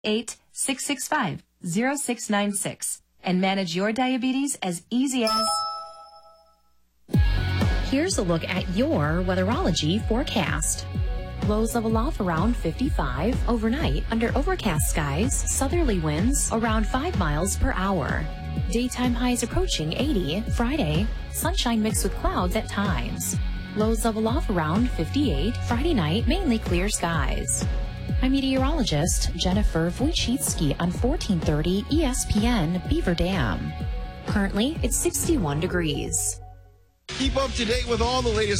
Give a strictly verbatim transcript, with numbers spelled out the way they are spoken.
eight six six five zero six nine six and manage your diabetes as easy as... Here's a look at your weatherology forecast. Lows level off around fifty-five. Overnight, under overcast skies, southerly winds around five miles per hour. Daytime highs approaching eighty. Friday, sunshine mixed with clouds at times. Lows level off around fifty-eight. Friday night, mainly clear skies. I'm meteorologist Jennifer Wojcicki on fourteen thirty E S P N Beaver Dam. Currently, it's sixty-one degrees. Keep up to date with all the latest